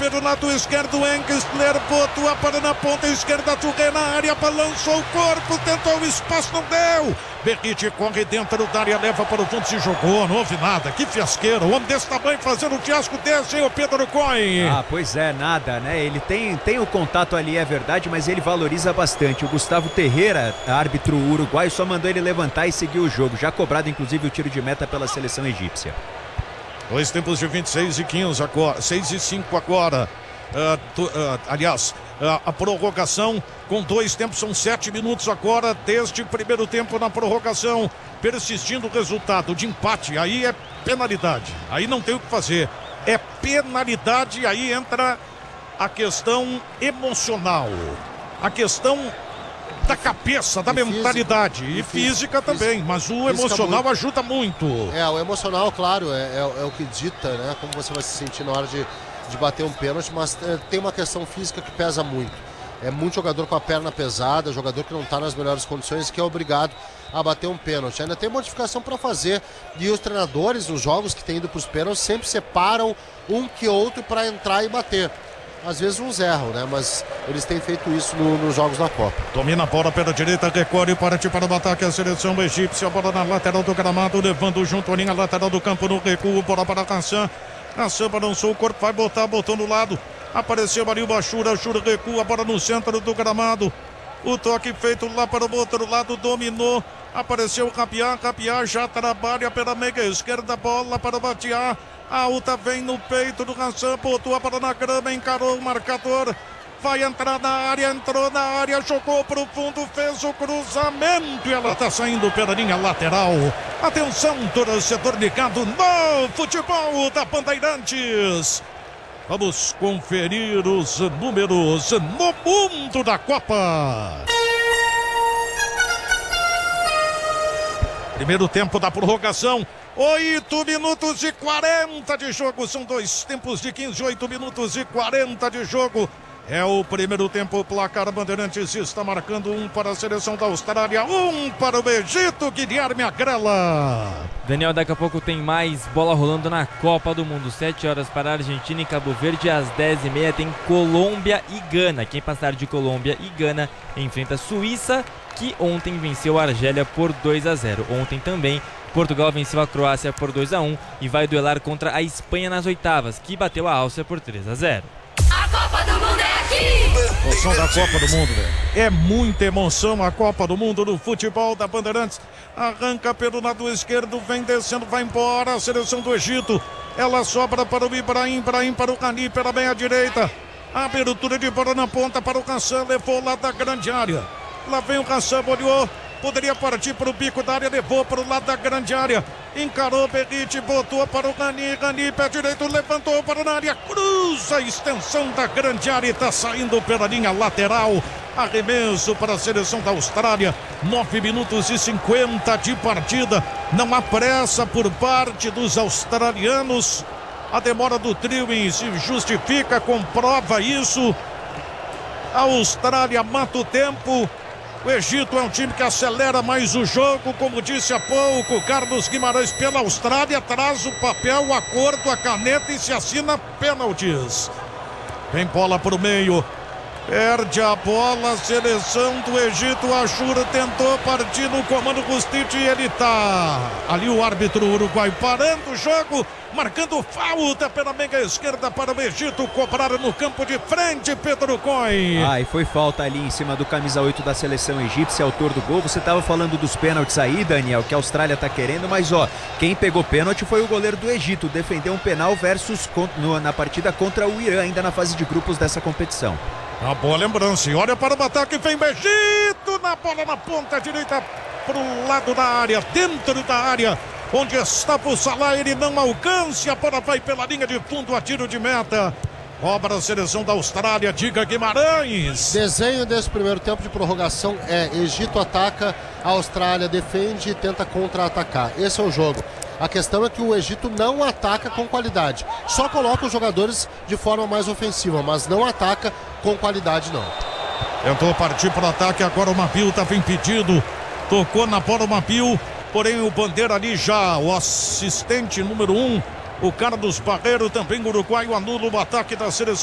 pelo lado esquerdo, Engstler botou para na ponta esquerda, Touré na área, balançou o corpo, tentou o espaço, não deu. Berrite corre dentro da área, leva para o fundo, se jogou, não houve nada. Que fiasqueiro, um homem desse tamanho fazendo um fiasco desse, hein, o Pedro Coy? Pois é, nada, né? Ele tem o contato ali, é verdade, mas ele valoriza bastante. O Gustavo Terreira, árbitro uruguaio, só mandou ele levantar e seguir o jogo. Já cobrado, inclusive, o tiro de meta pela seleção egípcia. Dois tempos de 26 e 15 agora, 6 e 5 agora. A prorrogação com 2 tempos, são 7 minutos agora deste primeiro tempo na prorrogação. Persistindo o resultado de empate, aí é penalidade, aí não tem o que fazer, é penalidade. Aí entra a questão emocional, a questão da cabeça, da mentalidade e física também, mas o emocional ajuda muito. O emocional, claro, é o que dita, né, como você vai se sentir na hora de bater um pênalti, mas tem uma questão física que pesa muito. É muito jogador com a perna pesada, jogador que não está nas melhores condições, que é obrigado a bater um pênalti. Ainda tem modificação para fazer, e os treinadores nos jogos que têm ido para os pênaltis sempre separam um que outro para entrar e bater. Às vezes uns erram, né? Mas eles têm feito isso nos jogos da Copa. Domina a bola pela direita, recolhe, parte para o ataque a seleção egípcia. Bola na lateral do gramado, levando junto a linha lateral do campo no recuo. Bola para Hassan. Hassan balançou o corpo, vai botou no lado. Apareceu ali o Bachura, recua, a bola no centro do gramado. O toque feito lá para o outro lado, dominou. Apareceu o Rabiá já trabalha pela meia esquerda, bola para o Batiá. Alta vem no peito do Hassan, botou a bola na grama, encarou o marcador. Vai entrar na área, entrou na área, jogou pro fundo, fez o cruzamento e ela tá saindo pela linha lateral. Atenção, torcedor ligado no futebol da Bandeirantes. Vamos conferir os números no mundo da Copa. Primeiro tempo da prorrogação, 8 minutos e 40 de jogo. São 2 tempos de 15, 8 minutos e 40 de jogo. É o primeiro tempo, o placar Bandeirantes está marcando 1 para a seleção da Austrália, 1 para o Egito, Guilherme Agrela. Daniel, daqui a pouco tem mais bola rolando na Copa do Mundo. 7 horas para a Argentina e Cabo Verde, às 10h30 tem Colômbia e Gana. Quem passar de Colômbia e Gana enfrenta a Suíça, que ontem venceu a Argélia por 2-0. Ontem também Portugal venceu a Croácia por 2-1 e vai duelar contra a Espanha nas oitavas, que bateu a Áustria por 3-0. A Copa do Mundo é aqui! Emoção da Copa do Mundo, velho. É muita emoção a Copa do Mundo no futebol da Bandeirantes. Arranca pelo lado esquerdo, vem descendo, vai embora a seleção do Egito. Ela sobra para o Ibrahim para o Rani pela meia direita. Abertura de bola na ponta para o Hassan, levou lá da grande área. Lá vem o Hassan, olhou. Poderia partir para o bico da área, levou para o lado da grande área. Encarou Berrite, botou para o Rani, pé direito, levantou para a área, cruza a extensão da grande área e está saindo pela linha lateral. Arremesso para a seleção da Austrália, 9 minutos e 50 de partida. Não há pressa por parte dos australianos. A demora do trio se justifica, comprova isso. A Austrália mata o tempo. O Egito é um time que acelera mais o jogo, como disse há pouco Carlos Guimarães, pela Austrália, traz o papel, o acordo, a caneta e se assina pênaltis. Vem bola para o meio, perde a bola, a seleção do Egito. Ashur tentou partir no comando Rustich e ele tá ali, o árbitro uruguaio parando o jogo, marcando falta pela meia esquerda para o Egito, cobraram no campo de frente, Pedro Coy. E foi falta ali em cima do camisa 8 da seleção egípcia, autor do gol. Você estava falando dos pênaltis aí, Daniel, que a Austrália tá querendo, mas quem pegou pênalti foi o goleiro do Egito, defendeu um penal na partida contra o Irã, ainda na fase de grupos dessa competição. Uma boa lembrança, e olha para o ataque, vem o Egito, na bola na ponta direita, para o lado da área, dentro da área, onde estava o Salah, ele não alcança, a bola vai pela linha de fundo, a tiro de meta. Cobra a seleção da Austrália, diga Guimarães. Desenho desse primeiro tempo de prorrogação é: Egito ataca, a Austrália defende e tenta contra-atacar. Esse é o jogo. A questão é que o Egito não ataca com qualidade, só coloca os jogadores de forma mais ofensiva, mas não ataca com qualidade não. Tentou partir para o ataque, agora o Mabil estava impedido, tocou na bola o Mabil, porém o bandeira ali já, o assistente número 1, o Carlos Barreiro, também uruguaio, anula o ataque da seleção